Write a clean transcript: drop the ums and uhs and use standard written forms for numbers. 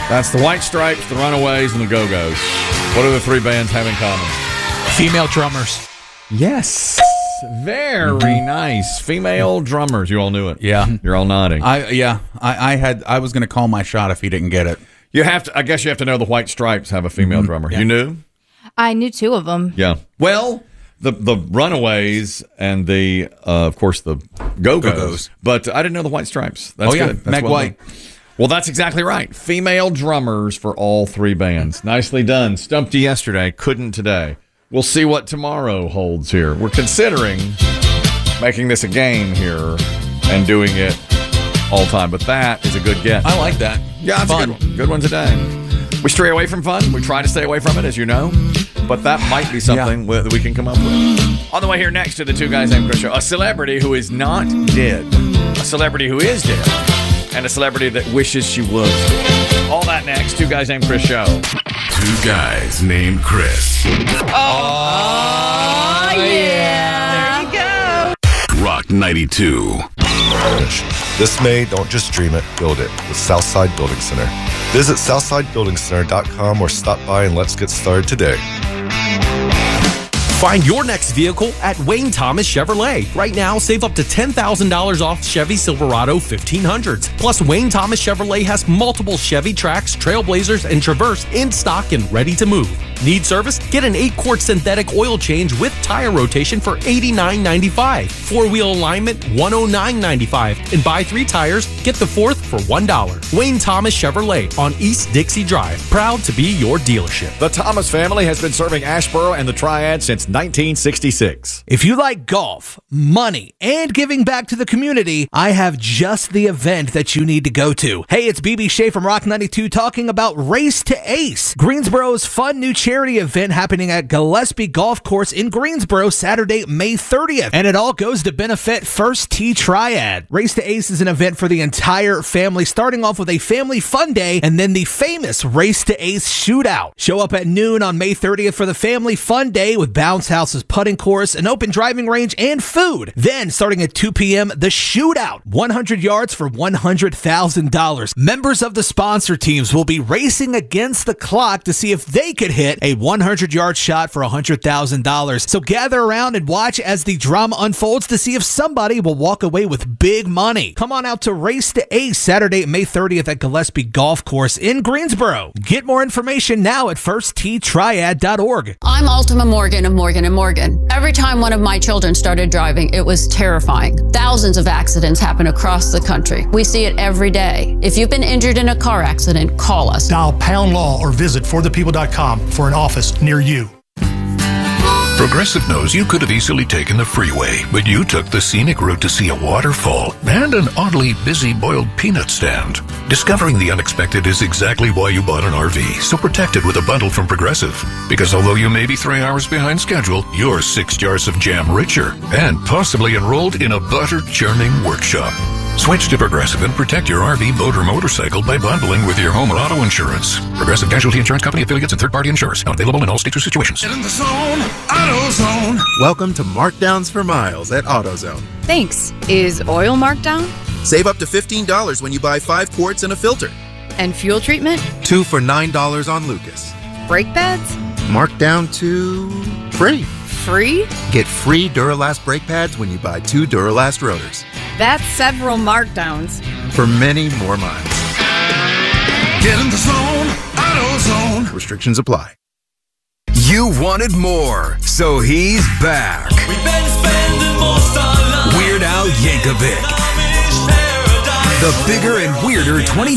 That's the White Stripes, the Runaways, and the Go-Go's. What do the three bands have in common? Female drummers. Yes. Very nice. Female drummers. You all knew it. Yeah. You're all nodding. I was going to call my shot if he didn't get it. You have to. I guess you have to know the White Stripes have a female drummer. Yeah. You knew? I knew two of them. Yeah. Well, the Runaways and the of course the Go-Go's. But I didn't know the White Stripes. That's good. That's Meg White. done. Well, that's exactly right. Female drummers for all three bands. Nicely done. Stumped you yesterday. Couldn't today. We'll see what tomorrow holds here. We're considering making this a game here and doing it all time. But that is a good get. I like that. Yeah, it's Fun. a good one. Good one today. We stray away from fun. We try to stay away from it, as you know. But that might be something that we can come up with. On the way here next to the Two Guys Named Chris show, a celebrity who is not dead. A celebrity who is dead. And a celebrity that wishes she was. All that next. Two Guys Named Chris show. Two Guys Named Chris. Oh, yeah. There you go. Rock 92. This May, don't just dream it, build it with Southside Building Center. Visit SouthsideBuildingCenter.com or stop by and let's get started today. Find your next vehicle at Wayne Thomas Chevrolet. Right now, save up to $10,000 off Chevy Silverado 1500s. Plus, Wayne Thomas Chevrolet has multiple Chevy Trax, Trailblazers, and Traverse in stock and ready to move. Need service? Get an 8-quart synthetic oil change with tire rotation for $89.95. 4-wheel alignment, $109.95. And buy 3 tires, get the 4th for $1. Wayne Thomas Chevrolet on East Dixie Drive. Proud to be your dealership. The Thomas family has been serving Asheboro and the Triad since 1966. If you like golf, money, and giving back to the community, I have just the event that you need to go to. Hey, it's BB Shea from Rock 92 talking about Race to Ace, Greensboro's fun new charity event happening at Gillespie Golf Course in Greensboro Saturday, May 30th. And it all goes to benefit First Tee Triad. Race to Ace is an event for the entire family, starting off with a family fun day and then the famous Race to Ace shootout. Show up at noon on May 30th for the family fun day with bounce houses, putting course, an open driving range, and food. Then, starting at 2 p.m., the shootout. 100 yards for $100,000. Members of the sponsor teams will be racing against the clock to see if they could hit a 100-yard shot for $100,000. So gather around and watch as the drama unfolds to see if somebody will walk away with big money. Come on out to Race to Ace Saturday, May 30th at Gillespie Golf Course in Greensboro. Get more information now at firstteetriad.org. I'm Ultima Morgan of Morgan & Morgan. Every time one of my children started driving, it was terrifying. Thousands of accidents happen across the country. We see it every day. If you've been injured in a car accident, call us. Dial pound law or visit forthepeople.com for an office near you. Progressive knows you could have easily taken the freeway, but you took the scenic route to see a waterfall and an oddly busy boiled peanut stand. Discovering the unexpected is exactly why you bought an RV, so protect it with a bundle from Progressive. Because although you may be 3 hours behind schedule, you're 6 jars of jam richer and possibly enrolled in a butter churning workshop. Switch to Progressive and protect your RV, boat, or motorcycle by bundling with your home or auto insurance. Progressive Casualty Insurance Company affiliates and third-party insurers. Not available in all states or situations. Get in the zone, AutoZone. Welcome to Markdowns for Miles at AutoZone. Thanks. Is oil marked down? Save up to $15 when you buy 5 quarts and a filter. And fuel treatment? 2 for $9 on Lucas. Brake pads? Marked down to free. Free? Get free Duralast brake pads when you buy 2 Duralast rotors. That's several markdowns. For many more miles. Get in the zone, AutoZone. Restrictions apply. You wanted more, so he's back. We've been spending most our lives. Weird Al Yankovic. The bigger and weirder 20